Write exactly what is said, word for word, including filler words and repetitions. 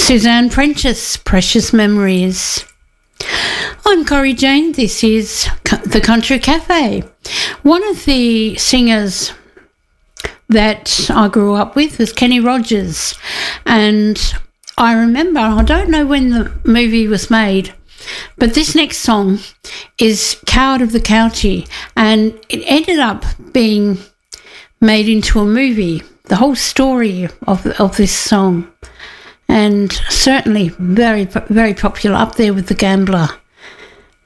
Suzanne Prentice, Precious Memories. I'm Corrie Jane. This is The Country Cafe. One of the singers that I grew up with was Kenny Rogers. And I remember, I don't know when the movie was made, but this next song is Coward of the County. And it ended up being made into a movie, the whole story of, of this song. And certainly very, very popular, up there with The Gambler.